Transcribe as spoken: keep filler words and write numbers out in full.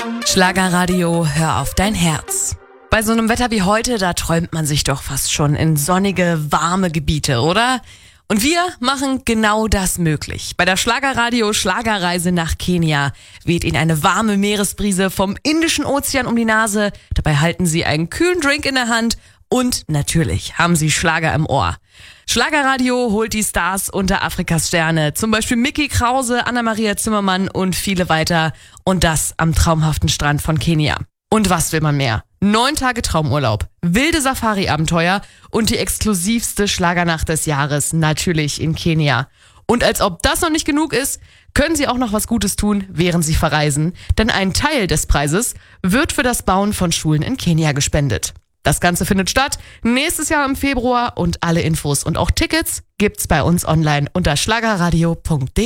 Schlagerradio, hör auf dein Herz. Bei so einem Wetter wie heute, da träumt man sich doch fast schon in sonnige, warme Gebiete, oder? Und wir machen genau das möglich. Bei der Schlagerradio Schlagerreise nach Kenia weht Ihnen eine warme Meeresbrise vom Indischen Ozean um die Nase. Dabei halten Sie einen kühlen Drink in der Hand und natürlich haben Sie Schlager im Ohr. Schlagerradio holt die Stars unter Afrikas Sterne, zum Beispiel Micky Krause, Anna-Maria Zimmermann und viele weiter. Und das am traumhaften Strand von Kenia. Und was will man mehr? Neun Tage Traumurlaub, wilde Safari-Abenteuer und die exklusivste Schlagernacht des Jahres, natürlich in Kenia. Und als ob das noch nicht genug ist, können Sie auch noch was Gutes tun, während Sie verreisen. Denn ein Teil des Preises wird für das Bauen von Schulen in Kenia gespendet. Das Ganze findet statt nächstes Jahr im Februar und alle Infos und auch Tickets gibt's bei uns online unter schlagerradio punkt de.